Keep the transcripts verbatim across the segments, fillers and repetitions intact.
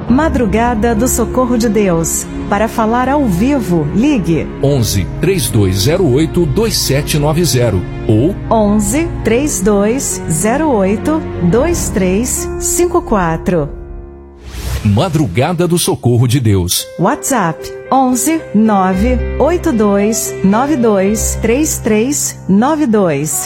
Madrugada do Socorro de Deus. Para falar ao vivo, ligue onze, três dois zero oito, dois sete nove zero ou onze, três dois zero oito, dois três cinco quatro. Madrugada do Socorro de Deus. WhatsApp onze, nove oito dois nove dois três três nove dois.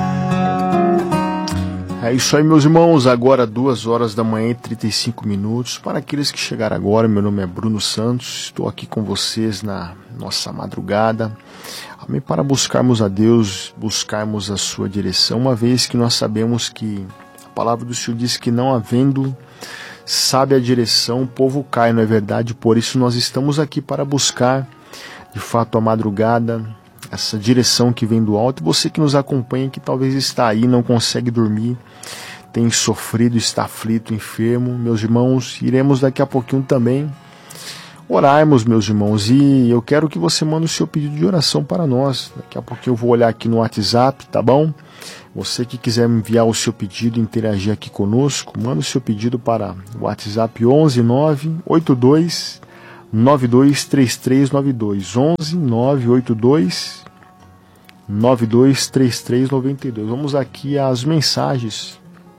É isso aí, meus irmãos, agora duas horas da manhã e trinta e cinco minutos. Para aqueles que chegaram agora, meu nome é Bruno Santos, estou aqui com vocês na nossa madrugada. Amém, para buscarmos a Deus, buscarmos a sua direção, uma vez que nós sabemos que a palavra do Senhor diz que não havendo sabe a direção, o povo cai, não é verdade? Por isso nós estamos aqui para buscar, de fato, a madrugada, essa direção que vem do alto. E você que nos acompanha, que talvez está aí, não consegue dormir, tem sofrido, está aflito, enfermo, meus irmãos, iremos daqui a pouquinho também orarmos, meus irmãos, e eu quero que você mande o seu pedido de oração para nós. Daqui a pouquinho eu vou olhar aqui no WhatsApp, tá bom? Você que quiser enviar o seu pedido, interagir aqui conosco, manda o seu pedido para o WhatsApp onze, nove oito dois nove dois três três nove dois, onze, nove oito dois nove dois três três nove dois. Vamos aqui às mensagens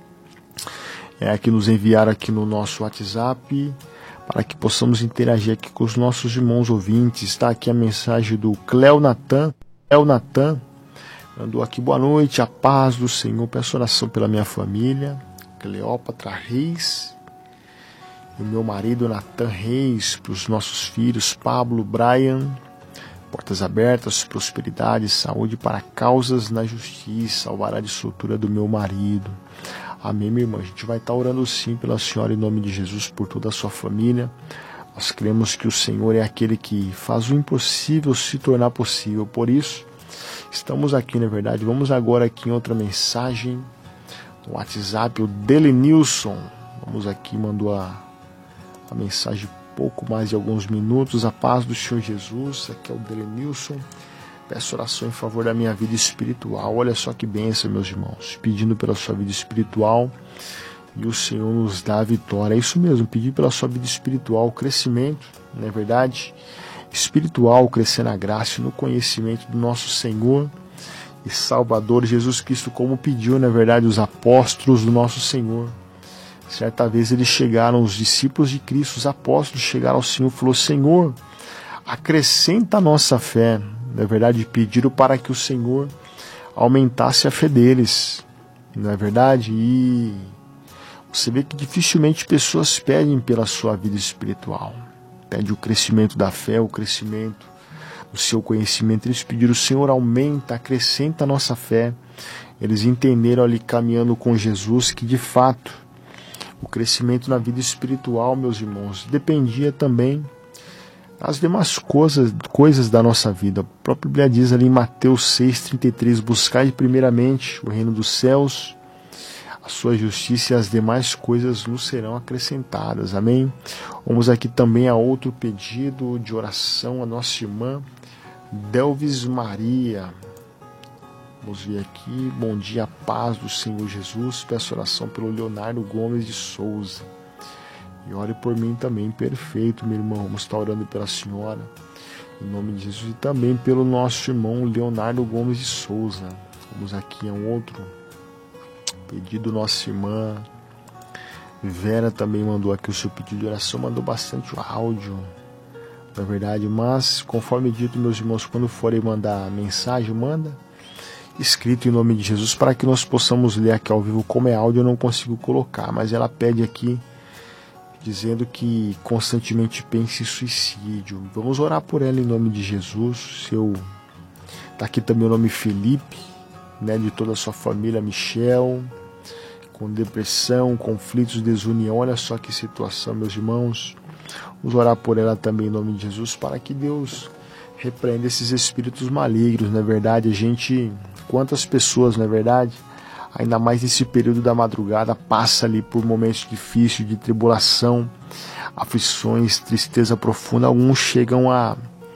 é, que nos enviaram aqui no nosso WhatsApp, para que possamos interagir aqui com os nossos irmãos ouvintes. Está aqui a mensagem do Cleo Natan. Cleo Natan mandou aqui: boa noite, a paz do Senhor, peço oração pela minha família, Cleópatra Reis, e o meu marido Natan Reis, para os nossos filhos Pablo, Brian, portas abertas, prosperidade, saúde para causas na justiça, alvará de soltura do meu marido. Amém, minha irmã. A gente vai estar orando sim pela senhora em nome de Jesus, por toda a sua família. Nós cremos que o Senhor é aquele que faz o impossível se tornar possível. Por isso, estamos aqui, na verdade. Vamos agora aqui em outra mensagem no WhatsApp, o Delenilson. Vamos aqui, mandou a, a mensagem pouco mais de alguns minutos. A paz do Senhor Jesus. Aqui é o Delenilson. Peço oração em favor da minha vida espiritual. Olha só que bênção, meus irmãos. Pedindo pela sua vida espiritual e o Senhor nos dá a vitória. É isso mesmo, pedir pela sua vida espiritual, crescimento, não é verdade? Espiritual, crescer na graça e no conhecimento do nosso Senhor e Salvador Jesus Cristo, como pediu, na verdade, os apóstolos do nosso Senhor. Certa vez eles chegaram, os discípulos de Cristo, os apóstolos chegaram ao Senhor e falaram: Senhor, acrescenta a nossa fé. Na verdade, pediram para que o Senhor aumentasse a fé deles, não é verdade? E você vê que dificilmente pessoas pedem pela sua vida espiritual, pede o crescimento da fé, o crescimento do seu conhecimento. Eles pediram: Senhor, aumenta, acrescenta a nossa fé. Eles entenderam ali, caminhando com Jesus, que de fato o crescimento na vida espiritual, meus irmãos, dependia também as demais coisas, coisas da nossa vida. A própria Bíblia diz ali em Mateus seis, trinta e três, buscai primeiramente o reino dos céus, a sua justiça, e as demais coisas nos serão acrescentadas. Amém? Vamos aqui também a outro pedido de oração, a nossa irmã Delvis Maria. Vamos ver aqui: bom dia, paz do Senhor Jesus, peço oração pelo Leonardo Gomes de Souza. E ore por mim também, perfeito, meu irmão. Vamos estar orando pela senhora, em nome de Jesus, e também pelo nosso irmão Leonardo Gomes de Souza. Vamos aqui a um outro pedido, nossa irmã Vera também mandou aqui o seu pedido de oração, mandou bastante áudio, na verdade, mas, conforme dito, meus irmãos, quando forem mandar mensagem, manda escrito em nome de Jesus, para que nós possamos ler aqui ao vivo. Como é áudio, eu não consigo colocar, mas ela pede aqui, dizendo que constantemente pensa em suicídio. Vamos orar por ela em nome de Jesus. Seu... Tá aqui também o nome Felipe, né, de toda a sua família, Michel, com depressão, conflitos, desunião. Olha só que situação, meus irmãos. Vamos orar por ela também em nome de Jesus, para que Deus repreenda esses espíritos malignos. Na verdade, a gente, quantas pessoas, na verdade, ainda mais nesse período da madrugada, passa ali por momentos difíceis, de tribulação, aflições, tristeza profunda. Alguns chegam a,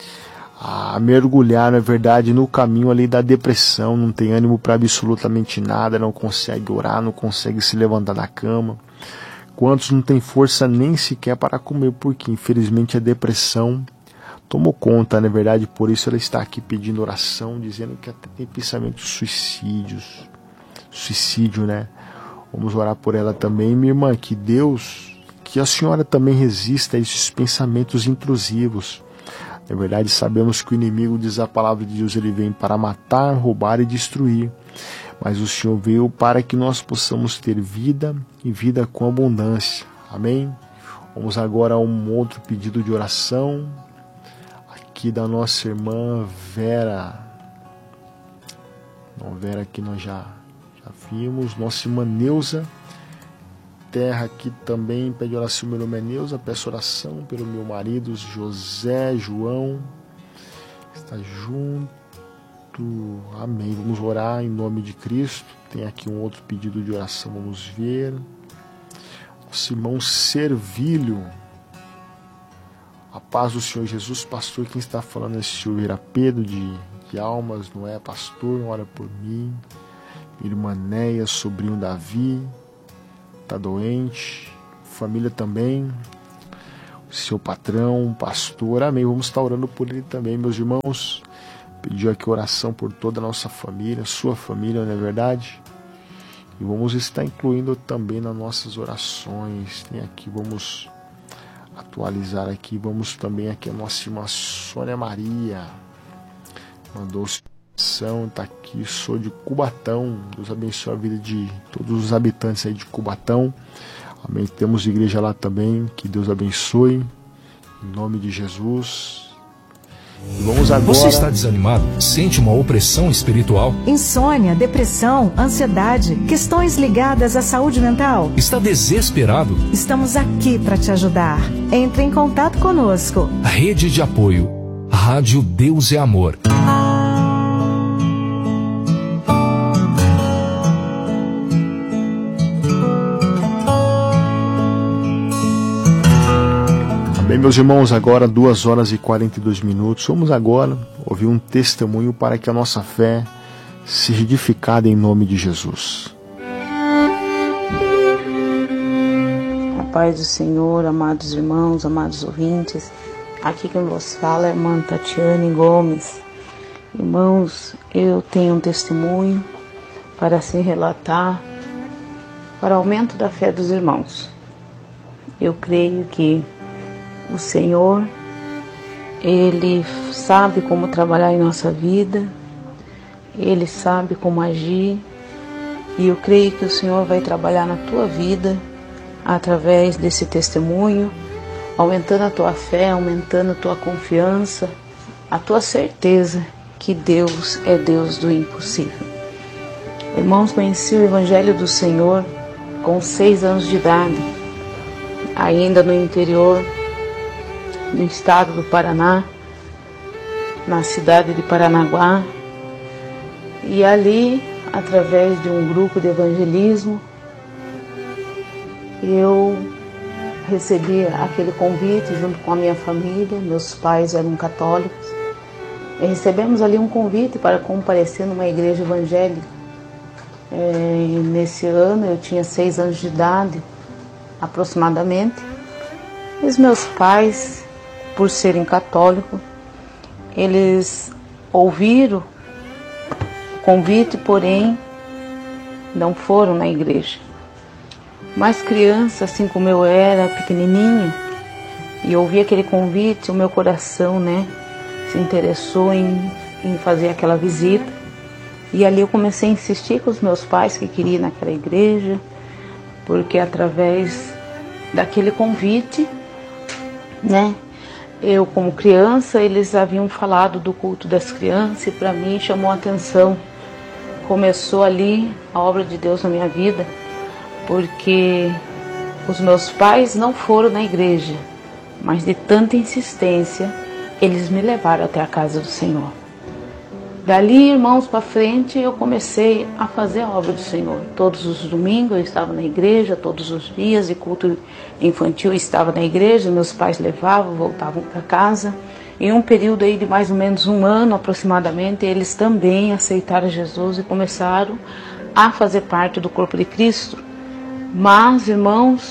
a mergulhar, na verdade, no caminho ali da depressão, não tem ânimo para absolutamente nada, não consegue orar, não consegue se levantar da cama, Quantos não têm força nem sequer para comer, porque infelizmente a depressão tomou conta, na verdade, por isso ela está aqui pedindo oração, dizendo que até tem pensamentos suicídios, suicídio, né? Vamos orar por ela também, minha irmã, que Deus, que a senhora também resista a esses pensamentos intrusivos. Na verdade, sabemos que o inimigo, diz a palavra de Deus, ele vem para matar, roubar e destruir. Mas o Senhor veio para que nós possamos ter vida e vida com abundância. Amém? Vamos agora a um outro pedido de oração, aqui da nossa irmã Vera. Não, Vera aqui nós já, já vimos. Nossa irmã Neuza Terra aqui também pede oração. Meu nome é Neuza, peço oração pelo meu marido José João. Está junto. Amém. Vamos orar em nome de Cristo. Tem aqui um outro pedido de oração, vamos ver. Nosso irmão Servilho. A paz do Senhor Jesus, pastor. Quem está falando é o senhor Ira Pedro de, de Almas, não é? Pastor, ora por mim. Irmã Neia, sobrinho Davi, está doente. Família também. O seu patrão, pastor. Amém. Vamos estar orando por ele também, meus irmãos. Pediu aqui oração por toda a nossa família, sua família, não é verdade? E vamos estar incluindo também nas nossas orações. Tem aqui, vamos atualizar aqui, vamos também aqui a nossa irmã Sônia Maria. Mandou oração, está aqui, sou de Cubatão. Deus abençoe a vida de todos os habitantes aí de Cubatão. Amém. Temos igreja lá também, que Deus abençoe. Em nome de Jesus. Vamos agora... Você está desanimado? Sente uma opressão espiritual? Insônia, depressão, ansiedade, questões ligadas à saúde mental? Está desesperado? Estamos aqui para te ajudar. Entre em contato conosco. Rede de apoio. Rádio Deus é Amor. Bem, meus irmãos, agora duas horas e quarenta e dois minutos. Vamos agora ouvir um testemunho para que a nossa fé seja edificada em nome de Jesus. A paz do Senhor, amados irmãos, amados ouvintes. Aqui quem vos fala é a irmã Tatiane Gomes. Irmãos, eu tenho um testemunho para se relatar para aumento da fé dos irmãos. Eu creio que o Senhor, Ele sabe como trabalhar em nossa vida, Ele sabe como agir, e eu creio que o Senhor vai trabalhar na tua vida através desse testemunho, aumentando a tua fé, aumentando a tua confiança, a tua certeza que Deus é Deus do impossível. Irmãos, conheci o Evangelho do Senhor com seis anos de idade, ainda no interior no estado do Paraná, na cidade de Paranaguá, e ali, através de um grupo de evangelismo, eu recebi aquele convite junto com a minha família. Meus pais eram católicos, e recebemos ali um convite para comparecer numa igreja evangélica. É, e nesse ano eu tinha seis anos de idade, aproximadamente, e os meus pais, por serem católicos, eles ouviram o convite, porém não foram na igreja. Mas criança, assim como eu era, pequenininha, e ouvi aquele convite, o meu coração, né, se interessou em, em fazer aquela visita. E ali eu comecei a insistir com os meus pais que queriam ir naquela igreja, porque através daquele convite, né, eu, como criança, eles haviam falado do culto das crianças, e para mim chamou a atenção. Começou ali a obra de Deus na minha vida, porque os meus pais não foram na igreja, mas de tanta insistência, eles me levaram até a casa do Senhor. Dali, irmãos, para frente, eu comecei a fazer a obra do Senhor. Todos os domingos eu estava na igreja, todos os dias de culto infantil eu estava na igreja, meus pais levavam, voltavam para casa. Em um período aí de mais ou menos um ano aproximadamente, eles também aceitaram Jesus e começaram a fazer parte do corpo de Cristo. Mas, irmãos,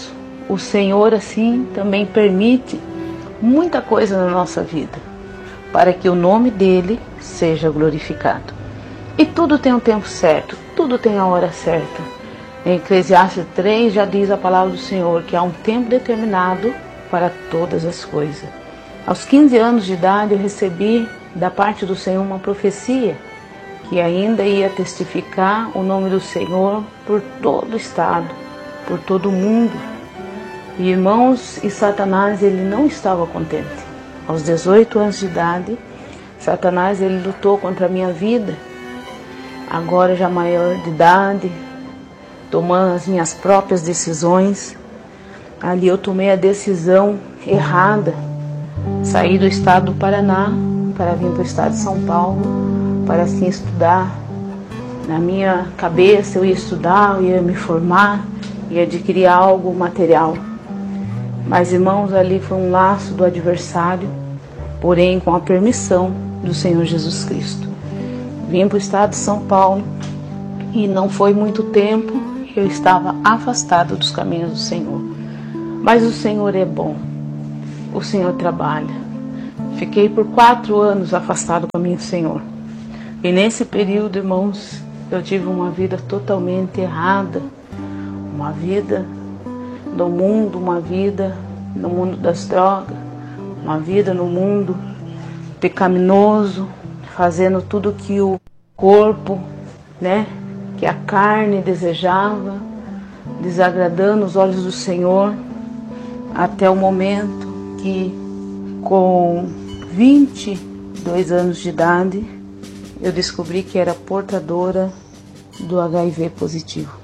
o Senhor assim também permite muita coisa na nossa vida, para que o nome dele seja glorificado. E tudo tem um tempo certo, tudo tem a hora certa. Em Eclesiastes três já diz a palavra do Senhor que há um tempo determinado para todas as coisas. Aos quinze anos de idade eu recebi da parte do Senhor uma profecia que ainda ia testificar o nome do Senhor por todo o estado, por todo o mundo. E irmãos, e Satanás ele não estava contente. Aos dezoito anos de idade, Satanás ele lutou contra a minha vida. Agora já maior de idade, tomando as minhas próprias decisões. Ali eu tomei a decisão errada. Saí do estado do Paraná para vir para o estado de São Paulo, para assim estudar. Na minha cabeça eu ia estudar, eu ia me formar, ia adquirir algo material. Mas irmãos, ali foi um laço do adversário, porém com a permissão do Senhor Jesus Cristo. Vim para o estado de São Paulo e não foi muito tempo que eu estava afastado dos caminhos do Senhor. Mas o Senhor é bom, o Senhor trabalha. Fiquei por quatro anos afastado do caminho do Senhor. E nesse período, irmãos, eu tive uma vida totalmente errada, uma vida do mundo, uma vida no mundo das drogas, uma vida no mundo pecaminoso, fazendo tudo que o corpo, né, que a carne desejava, desagradando os olhos do Senhor, até o momento que, com vinte e dois anos de idade, eu descobri que era portadora do H I V positivo.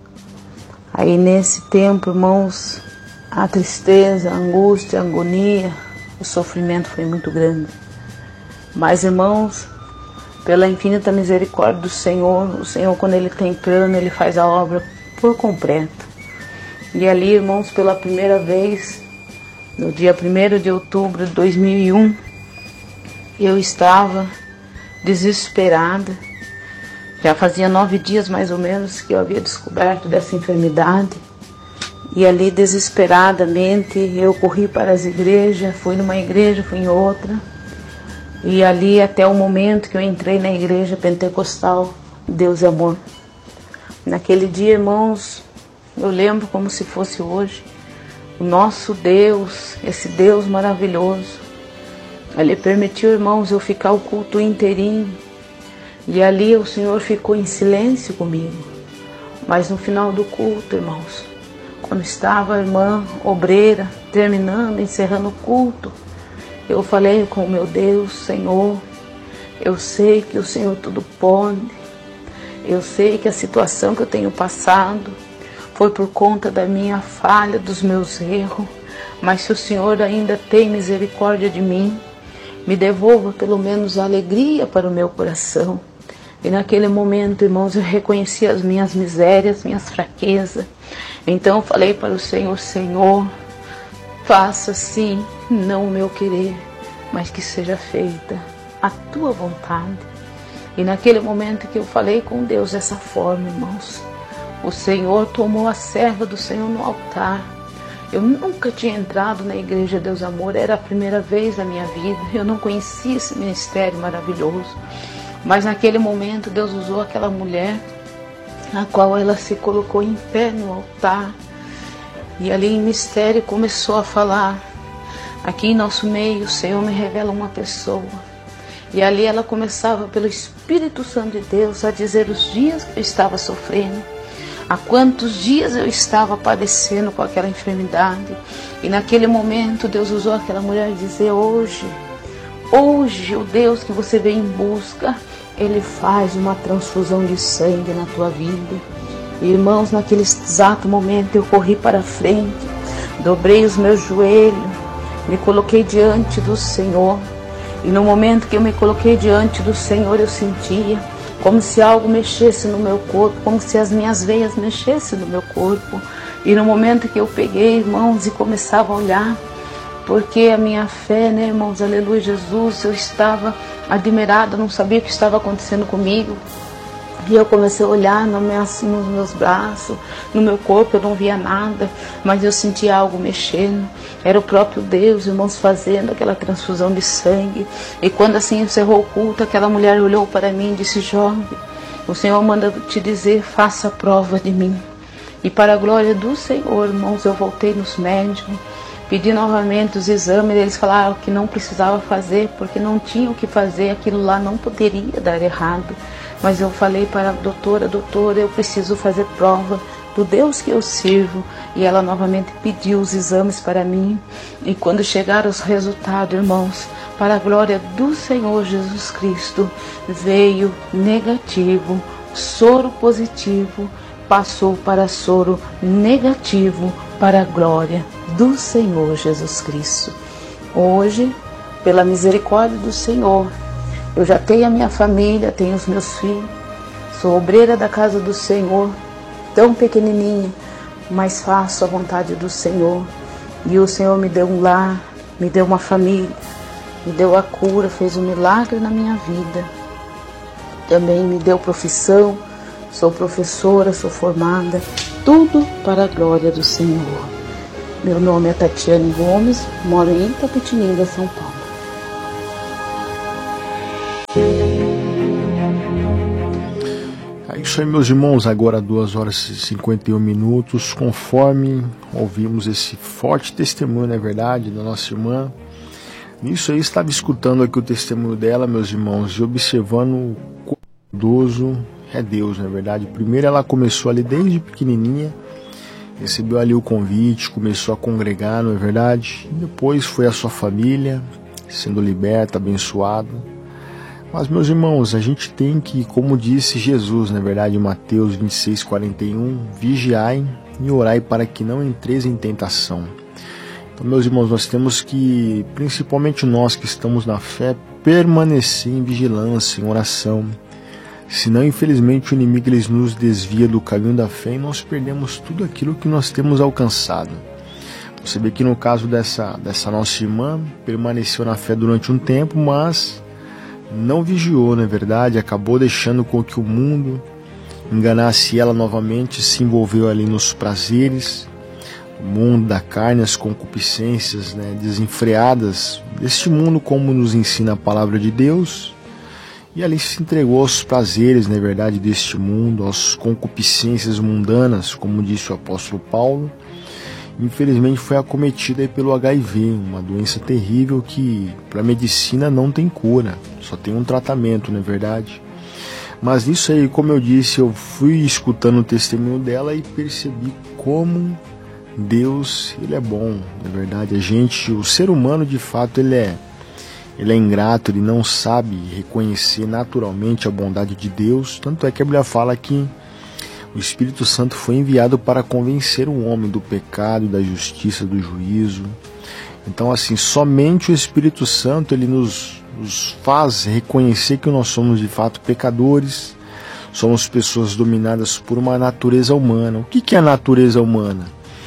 Aí nesse tempo, irmãos, a tristeza, a angústia, a agonia, o sofrimento foi muito grande. Mas, irmãos, pela infinita misericórdia do Senhor, o Senhor, quando Ele tem plano, Ele faz a obra por completo. E ali, irmãos, pela primeira vez, no dia primeiro de outubro de dois mil e um, eu estava desesperada. Já fazia nove dias mais ou menos que eu havia descoberto dessa enfermidade. E ali, desesperadamente, eu corri para as igrejas, fui numa igreja, fui em outra. E ali até o momento que eu entrei na igreja pentecostal, Deus é Amor. Naquele dia, irmãos, eu lembro como se fosse hoje, o nosso Deus, esse Deus maravilhoso, Ele permitiu, irmãos, eu ficar o culto inteirinho. E ali o Senhor ficou em silêncio comigo. Mas no final do culto, irmãos, quando estava a irmã obreira terminando, encerrando o culto, eu falei com o meu Deus: Senhor, eu sei que o Senhor tudo pode. Eu sei que a situação que eu tenho passado foi por conta da minha falha, dos meus erros. Mas se o Senhor ainda tem misericórdia de mim, me devolva pelo menos a alegria para o meu coração. E naquele momento, irmãos, eu reconheci as minhas misérias, minhas fraquezas. Então eu falei para o Senhor: Senhor, faça sim, não o meu querer, mas que seja feita a tua vontade. E naquele momento que eu falei com Deus dessa forma, irmãos, o Senhor tomou a serva do Senhor no altar. Eu nunca tinha entrado na igreja Deus Amor, era a primeira vez na minha vida. Eu não conhecia esse ministério maravilhoso. Mas naquele momento Deus usou aquela mulher, a qual ela se colocou em pé no altar. E ali em mistério começou a falar: aqui em nosso meio o Senhor me revela uma pessoa. E ali ela começava pelo Espírito Santo de Deus a dizer os dias que eu estava sofrendo, há quantos dias eu estava padecendo com aquela enfermidade. E naquele momento Deus usou aquela mulher a dizer: hoje, hoje o Deus que você vem em busca, Ele faz uma transfusão de sangue na tua vida. E, irmãos, naquele exato momento eu corri para frente, dobrei os meus joelhos, me coloquei diante do Senhor. E no momento que eu me coloquei diante do Senhor, eu sentia como se algo mexesse no meu corpo, como se as minhas veias mexessem no meu corpo. E no momento que eu peguei, irmãos, e começava a olhar, porque a minha fé, né, irmãos, aleluia, Jesus, eu estava admirada, não sabia o que estava acontecendo comigo. E eu comecei a olhar no meu, nos meus braços, no meu corpo, eu não via nada, mas eu sentia algo mexendo. Era o próprio Deus, irmãos, fazendo aquela transfusão de sangue. E quando assim encerrou o culto, aquela mulher olhou para mim e disse: jovem, o Senhor manda te dizer, faça a prova de mim. E para a glória do Senhor, irmãos, eu voltei nos médicos, pedi novamente os exames, eles falaram que não precisava fazer, porque não tinha o que fazer, aquilo lá não poderia dar errado. Mas eu falei para a doutora, doutora, eu preciso fazer prova do Deus que eu sirvo. E ela novamente pediu os exames para mim. E quando chegaram os resultados, irmãos, para a glória do Senhor Jesus Cristo, veio negativo, soro positivo, passou para soro negativo, para a glória do Senhor Jesus Cristo. Hoje, pela misericórdia do Senhor, eu já tenho a minha família, tenho os meus filhos, sou obreira da casa do Senhor, tão pequenininha, mas faço a vontade do Senhor. E o Senhor me deu um lar, me deu uma família, me deu a cura, fez um milagre na minha vida. Também me deu profissão, sou professora, sou formada, tudo para a glória do Senhor. Meu nome é Tatiane Gomes, moro em Itapetininga, São Paulo. É isso aí, meus irmãos, agora duas horas e cinquenta e um minutos, conforme ouvimos esse forte testemunho, na verdade, da nossa irmã. Nisso aí, estava escutando aqui o testemunho dela, meus irmãos, e observando o quão idoso é Deus, na verdade. Primeiro ela começou ali desde pequenininha, recebeu ali o convite, começou a congregar, não é verdade? E depois foi a sua família, sendo liberta, abençoada. Mas, meus irmãos, a gente tem que, como disse Jesus, na verdade, em Mateus vinte e seis, quarenta e um, vigiai e orai para que não entreis em tentação. Então, meus irmãos, nós temos que, principalmente nós que estamos na fé, permanecer em vigilância, em oração. Senão, infelizmente, o inimigo ele nos desvia do caminho da fé e nós perdemos tudo aquilo que nós temos alcançado. Você vê que no caso dessa, dessa nossa irmã, permaneceu na fé durante um tempo, mas não vigiou, na verdade, acabou deixando com que o mundo enganasse ela novamente, se envolveu ali nos prazeres, o mundo da carne, as concupiscências, né, desenfreadas deste mundo, como nos ensina a palavra de Deus, e ali se entregou aos prazeres, na verdade, deste mundo, às concupiscências mundanas, como disse o apóstolo Paulo. Infelizmente foi acometida aí pelo H I V, uma doença terrível que para a medicina não tem cura, só tem um tratamento, não é verdade? Mas nisso aí, como eu disse, eu fui escutando o testemunho dela e percebi como Deus, ele é bom, na verdade. A gente, o ser humano de fato, ele é, ele é ingrato, ele não sabe reconhecer naturalmente a bondade de Deus, tanto é que a Bíblia fala que o Espírito Santo foi enviado para convencer o homem do pecado, da justiça, do juízo. Então, assim, somente o Espírito Santo ele nos, nos faz reconhecer que nós somos de fato pecadores, somos pessoas dominadas por uma natureza humana. O que, que é a natureza humana?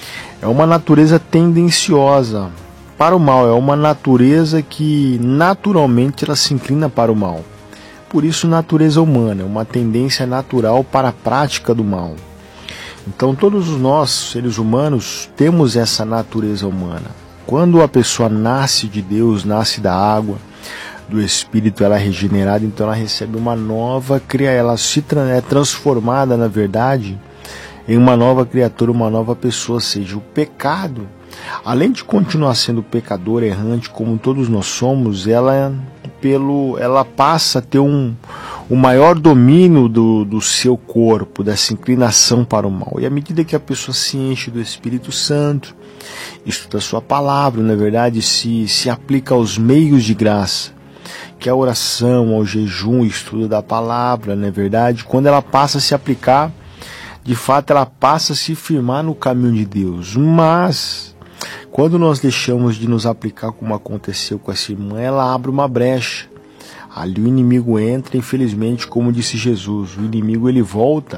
É uma natureza tendenciosa para o mal, é uma natureza que naturalmente ela se inclina para o mal. Por isso, natureza humana, uma tendência natural para a prática do mal. Então, todos nós, seres humanos, temos essa natureza humana. Quando a pessoa nasce de Deus, nasce da água, do Espírito, ela é regenerada, então ela recebe uma nova criatura, ela se é transformada, na verdade, em uma nova criatura, uma nova pessoa. Ou seja, o pecado, além de continuar sendo pecador, errante, como todos nós somos, ela... Pelo, ela passa a ter um, um maior domínio do, do seu corpo, dessa inclinação para o mal. E à medida que a pessoa se enche do Espírito Santo, estuda a sua palavra, na verdade, se, se aplica aos meios de graça, que é a oração, ao jejum, o estudo da palavra, na verdade, quando ela passa a se aplicar, de fato ela passa a se firmar no caminho de Deus. Mas quando nós deixamos de nos aplicar como aconteceu com essa irmã, ela abre uma brecha. Ali o inimigo entra, infelizmente, como disse Jesus, o inimigo ele volta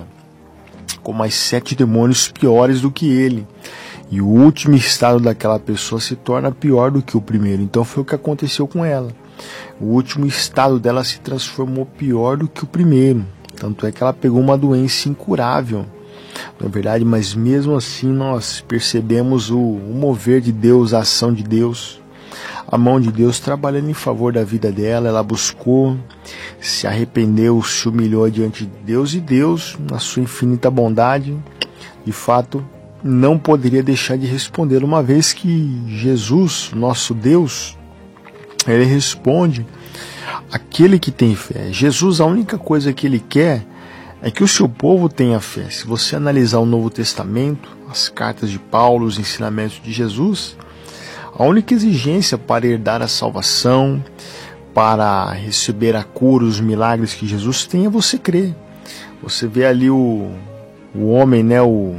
com mais sete demônios piores do que ele. E o último estado daquela pessoa se torna pior do que o primeiro. Então foi o que aconteceu com ela. O último estado dela se transformou pior do que o primeiro. Tanto é que ela pegou uma doença incurável, não é verdade? Mas mesmo assim nós percebemos o, o mover de Deus, a ação de Deus, a mão de Deus trabalhando em favor da vida dela. Ela buscou, se arrependeu, se humilhou diante de Deus, e Deus, na sua infinita bondade, de fato, não poderia deixar de responder, uma vez que Jesus, nosso Deus, ele responde aquele que tem fé. Jesus, a única coisa que ele quer é que o seu povo tenha fé. Se você analisar o Novo Testamento, as cartas de Paulo, os ensinamentos de Jesus, a única exigência para herdar a salvação, para receber a cura, os milagres que Jesus tem, é você crer. Você vê ali o, o homem, né, o,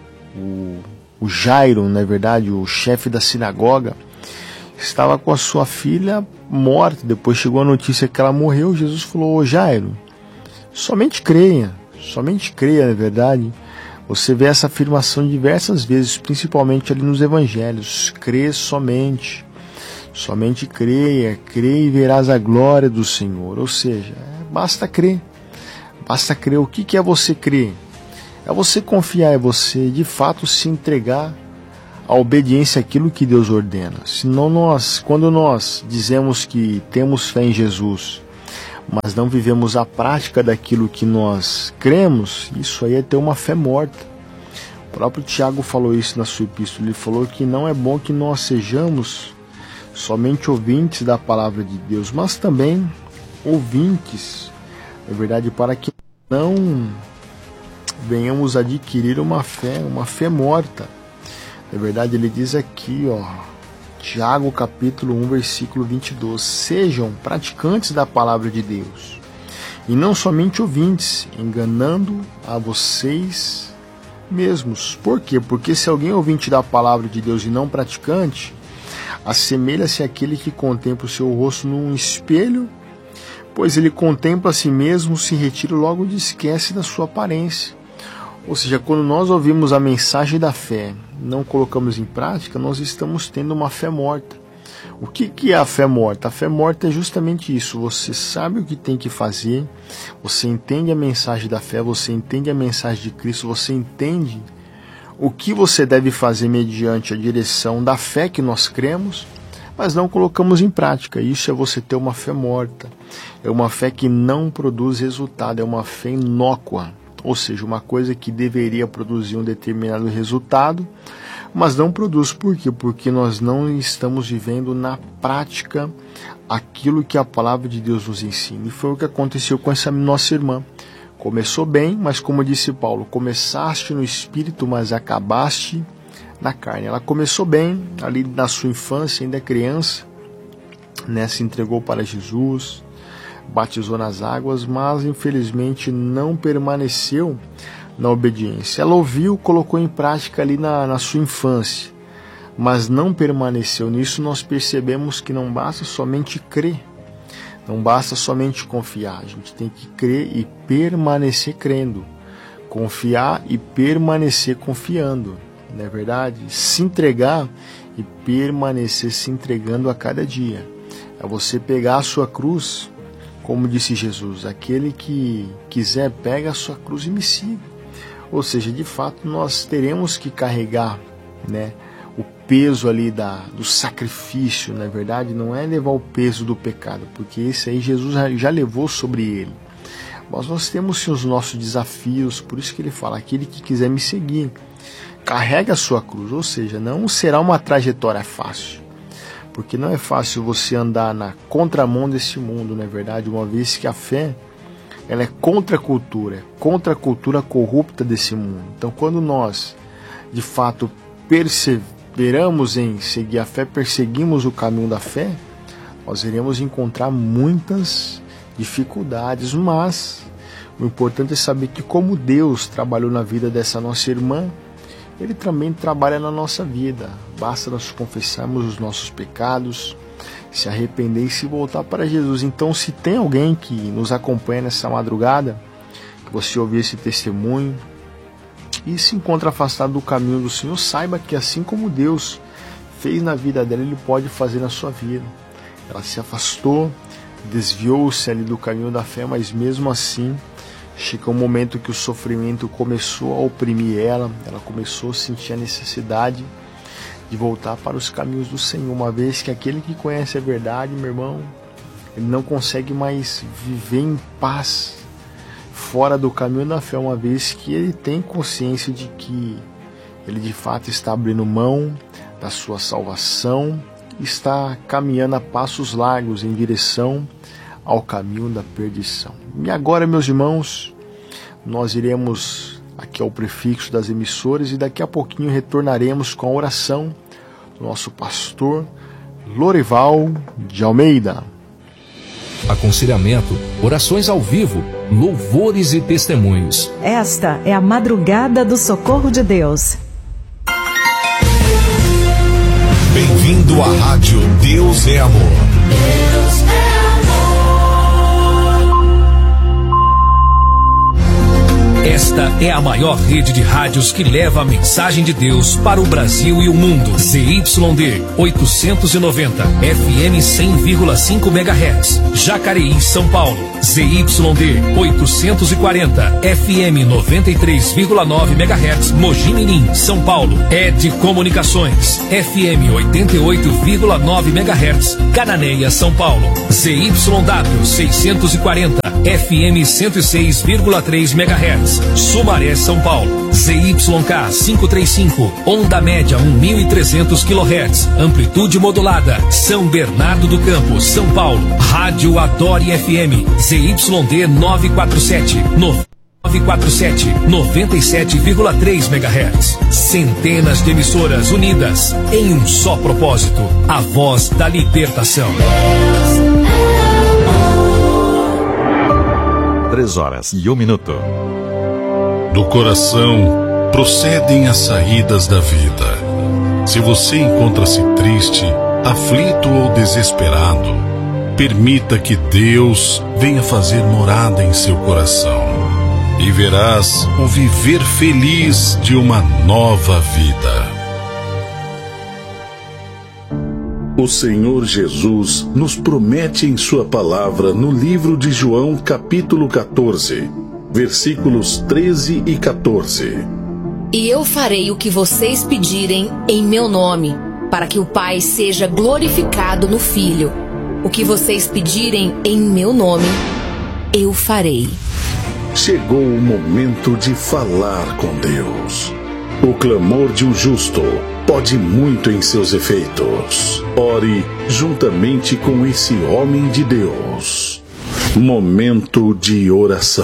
o, o Jairo, na verdade, o chefe da sinagoga, estava com a sua filha morta. Depois chegou a notícia que ela morreu. Jesus falou: ô Jairo, somente creia, somente creia, na verdade. Você vê essa afirmação diversas vezes, principalmente ali nos evangelhos: crê somente, somente creia, creia e verás a glória do Senhor. Ou seja, basta crer, basta crer. O que que é você crer? É você confiar, é você de fato se entregar à obediência àquilo que Deus ordena. Senão nós, quando nós dizemos que temos fé em Jesus, mas não vivemos a prática daquilo que nós cremos, isso aí é ter uma fé morta. O próprio Tiago falou isso na sua epístola. Ele falou que não é bom que nós sejamos somente ouvintes da palavra de Deus, mas também ouvintes, na verdade, para que não venhamos adquirir uma fé, uma fé morta. Na verdade, ele diz aqui, ó, Tiago capítulo um, versículo vinte e dois, sejam praticantes da palavra de Deus, e não somente ouvintes, enganando a vocês mesmos. Por quê? Porque se alguém é ouvinte da palavra de Deus e não praticante, assemelha-se àquele que contempla o seu rosto num espelho, pois ele contempla a si mesmo, se retira e logo esquece da sua aparência. Ou seja, quando nós ouvimos a mensagem da fé, não colocamos em prática, nós estamos tendo uma fé morta. O que, que é a fé morta? A fé morta é justamente isso. Você sabe o que tem que fazer, você entende a mensagem da fé, você entende a mensagem de Cristo, você entende o que você deve fazer mediante a direção da fé que nós cremos, mas não colocamos em prática. Isso é você ter uma fé morta. É uma fé que não produz resultado, é uma fé inócua. Ou seja, uma coisa que deveria produzir um determinado resultado, mas não produz. Por quê? Porque nós não estamos vivendo na prática aquilo que a palavra de Deus nos ensina. E foi o que aconteceu com essa nossa irmã. Começou bem, mas como disse Paulo, começaste no espírito, mas acabaste na carne. Ela começou bem, ali na sua infância, ainda criança, né, se entregou para Jesus, batizou nas águas, mas infelizmente não permaneceu na obediência. Ela ouviu, colocou em prática ali na, na sua infância, mas não permaneceu nisso. Nós percebemos que não basta somente crer, não basta somente confiar, a gente tem que crer e permanecer crendo, confiar e permanecer confiando, não é verdade? Se entregar e permanecer se entregando a cada dia. É você pegar a sua cruz, como disse Jesus: aquele que quiser, pega a sua cruz e me siga. Ou seja, de fato, nós teremos que carregar, né, o peso ali da, do sacrifício. Na verdade, não é levar o peso do pecado, porque esse aí Jesus já, já levou sobre ele. Mas nós temos sim os nossos desafios, por isso que ele fala: aquele que quiser me seguir, carrega a sua cruz. Ou seja, não será uma trajetória fácil, porque não é fácil você andar na contramão desse mundo, não é verdade? Uma vez que a fé, ela é contra a cultura, é contra a cultura corrupta desse mundo. Então, quando nós, de fato, perseveramos em seguir a fé, perseguimos o caminho da fé, nós iremos encontrar muitas dificuldades, mas o importante é saber que, como Deus trabalhou na vida dessa nossa irmã, Ele também trabalha na nossa vida. Basta nós confessarmos os nossos pecados, se arrepender e se voltar para Jesus. Então, se tem alguém que nos acompanha nessa madrugada, que você ouvir esse testemunho e se encontra afastado do caminho do Senhor, saiba que assim como Deus fez na vida dela, Ele pode fazer na sua vida. Ela se afastou, desviou-se ali do caminho da fé, mas mesmo assim Chegou um momento que o sofrimento começou a oprimir ela, ela começou a sentir a necessidade de voltar para os caminhos do Senhor, uma vez que aquele que conhece a verdade, meu irmão, ele não consegue mais viver em paz fora do caminho da fé, uma vez que ele tem consciência de que ele de fato está abrindo mão da sua salvação, está caminhando a passos largos em direção ao caminho da perdição. E agora, meus irmãos, nós iremos aqui ao prefixo das emissoras e daqui a pouquinho retornaremos com a oração do nosso pastor Lorival de Almeida. Aconselhamento, orações ao vivo, louvores e testemunhos. Esta é a madrugada do socorro de Deus. Bem-vindo à rádio Deus é Amor. Deus é Esta é a maior rede de rádios que leva a mensagem de Deus para o Brasil e o mundo. Z Y D oitocentos e noventa, F M cem vírgula cinco megahertz, Jacareí, São Paulo. Z Y D oitocentos e quarenta, F M noventa e três vírgula nove megahertz, Mogi Mirim, São Paulo. Ed Comunicações, F M oitenta e oito vírgula nove megahertz, Cananéia, São Paulo. Z Y W seiscentos e quarenta, F M cento e seis vírgula três megahertz, Sumaré, São Paulo. Z Y K quinhentos e trinta e cinco, onda média mil e trezentos quilohertz, amplitude modulada, São Bernardo do Campo, São Paulo. Rádio Adore F M, Z Y D novecentos e quarenta e sete, novecentos e quarenta e sete, noventa e sete vírgula três megahertz. Centenas de emissoras unidas em um só propósito, a voz da libertação. Três horas e um minuto. Do coração procedem as saídas da vida. Se você encontra-se triste, aflito ou desesperado, permita que Deus venha fazer morada em seu coração e verás o viver feliz de uma nova vida. O Senhor Jesus nos promete em sua palavra no livro de João, capítulo quatorze, versículos treze e quatorze. E eu farei o que vocês pedirem em meu nome, para que o Pai seja glorificado no Filho. O que vocês pedirem em meu nome, eu farei. Chegou o momento de falar com Deus. O clamor de um justo pode muito em seus efeitos. Ore juntamente com esse homem de Deus. Momento de oração.